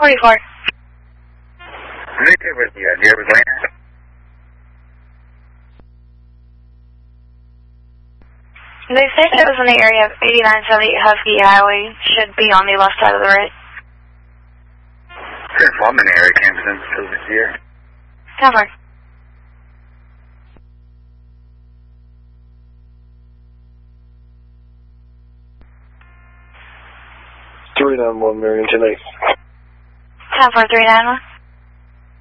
44. Right there with you. Do you ever glance? They said it was in the area of 8978 Husky Highway. Should be on the left side of the road. I'm in the area, Camden, over here. Cover. 391 Marion 10-8. Time for 391.